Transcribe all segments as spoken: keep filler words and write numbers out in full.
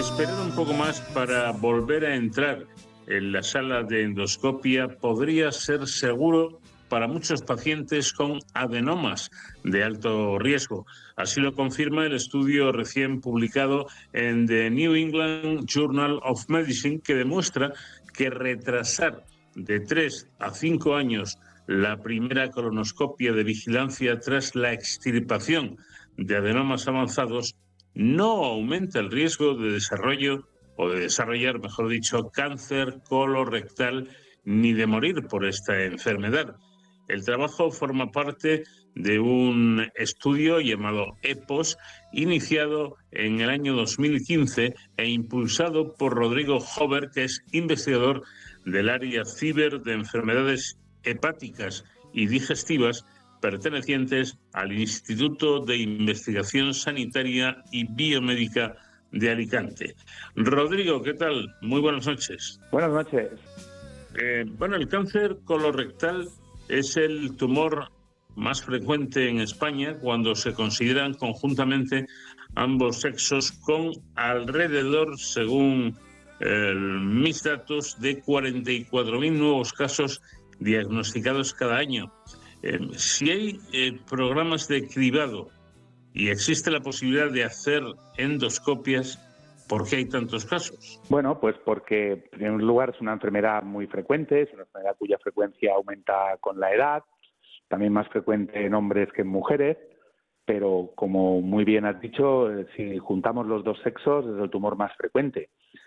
Esperar un poco más para volver a entrar en la sala de endoscopia podría ser seguro para muchos pacientes con adenomas de alto riesgo. Así lo confirma el estudio recién publicado en The New England Journal of Medicine, que demuestra que retrasar de tres a cinco años la primera colonoscopia de vigilancia tras la extirpación de adenomas avanzados no aumenta el riesgo de desarrollo o de desarrollar, mejor dicho, cáncer colorectal ni de morir por esta enfermedad. El trabajo forma parte de un estudio llamado EPOS, iniciado en el año dos mil quince e impulsado por Rodrigo Hover, que es investigador del área ciber de enfermedades hepáticas y digestivas pertenecientes al Instituto de Investigación Sanitaria y Biomédica de Alicante. Rodrigo, ¿qué tal? Muy buenas noches. Buenas noches. Eh, bueno, el cáncer colorectal es el tumor más frecuente en España cuando se consideran conjuntamente ambos sexos, con alrededor, según eh, mis datos, de cuarenta y cuatro mil nuevos casos diagnosticados cada año. Eh, si hay eh, programas de cribado y existe la posibilidad de hacer endoscopias, ¿por qué hay tantos casos? Bueno, pues porque en primer lugar es una enfermedad muy frecuente, es una enfermedad cuya frecuencia aumenta con la edad, también más frecuente en hombres que en mujeres, pero como muy bien has dicho, si juntamos los dos sexos es el tumor más frecuente.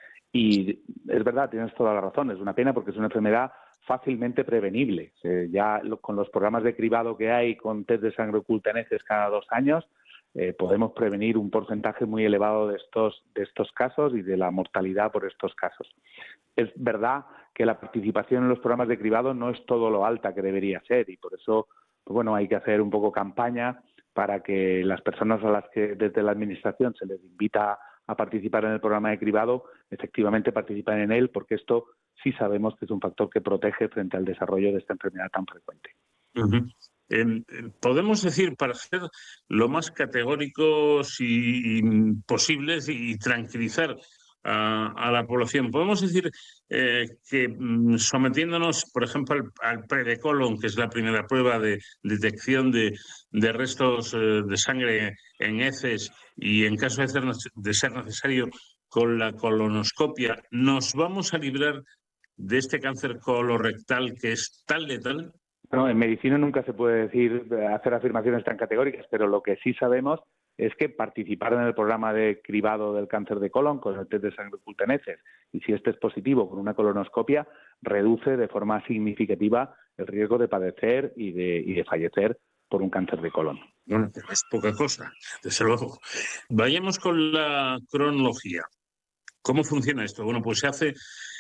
Y es verdad, tienes toda la razón, es una pena porque es una enfermedad fácilmente prevenible. Eh, ya lo, con los programas de cribado que hay, con test de sangre oculta en heces cada dos años, eh, podemos prevenir un porcentaje muy elevado de estos, de estos casos y de la mortalidad por estos casos. Es verdad que la participación en los programas de cribado no es todo lo alta que debería ser y por eso, pues bueno, hay que hacer un poco campaña para que las personas a las que desde la Administración se les invita a participar en el programa de cribado, efectivamente participan en él, porque esto sí sabemos que es un factor que protege frente al desarrollo de esta enfermedad tan frecuente. Uh-huh. Eh, podemos decir, para ser lo más categóricos y, y posibles y tranquilizar a, a la población, podemos decir eh, que mm, sometiéndonos, por ejemplo, al, al pre-colon, que es la primera prueba de detección de, de restos eh, de sangre en heces y en caso de ser, de ser necesario con la colonoscopia, ¿nos vamos a librar de este cáncer colorectal que es tan letal? Bueno, en medicina nunca se puede decir, hacer afirmaciones tan categóricas, pero lo que sí sabemos es que participar en el programa de cribado del cáncer de colon con el test de sangre oculta en heces, y si este es positivo con una colonoscopia, reduce de forma significativa el riesgo de padecer y de, y de fallecer por un cáncer de colon. Bueno, pero es poca cosa, desde luego. Vayamos con la cronología. ¿Cómo funciona esto? Bueno, pues se hace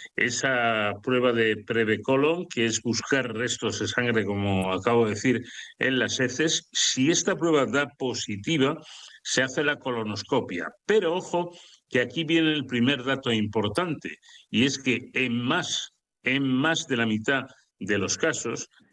esa prueba de pre-colon, que es buscar restos de sangre, como acabo de decir, en las heces. Si esta prueba da positiva, se hace la colonoscopia. Pero ojo, que aquí viene el primer dato importante, y es que en más, en más de la mitad de los casos,